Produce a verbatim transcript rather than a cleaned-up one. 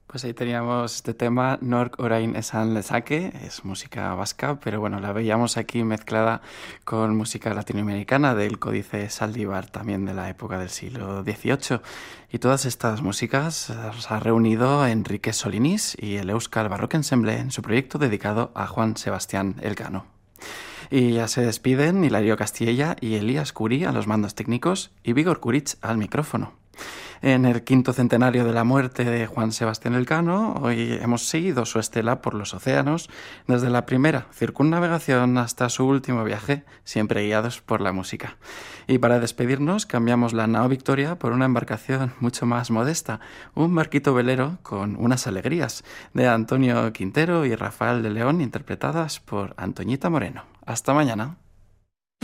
Pues ahí teníamos este tema, Nork orain esan lezake, es música vasca, pero bueno, la veíamos aquí mezclada con música latinoamericana del Códice Saldívar, también de la época del siglo dieciocho. Y todas estas músicas las ha reunido Enrique Solinis y el Euskal Barrock Ensemble en su proyecto dedicado a Juan Sebastián Elcano. Y ya se despiden Hilario Castilla y Elías Curi a los mandos técnicos y Vigor Kuric al micrófono. En el quinto centenario de la muerte de Juan Sebastián Elcano, hoy hemos seguido su estela por los océanos, desde la primera circunnavegación hasta su último viaje, siempre guiados por la música. Y para despedirnos, cambiamos la nao Victoria por una embarcación mucho más modesta, un barquito velero con unas alegrías, de Antonio Quintero y Rafael de León, interpretadas por Antoñita Moreno. Hasta mañana.